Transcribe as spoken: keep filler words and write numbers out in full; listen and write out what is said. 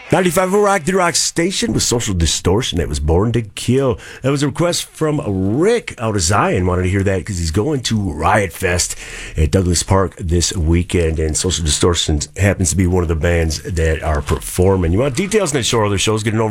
ninety-five Rock, the Rock Station with Social Distortion. That was Born to Kill. That was a request from Rick out of Zion. Wanted to hear that because he's going to Riot Fest at Douglas Park this weekend, and Social Distortion happens to be one of the bands that are performing. You want details on that show or other shows, get it over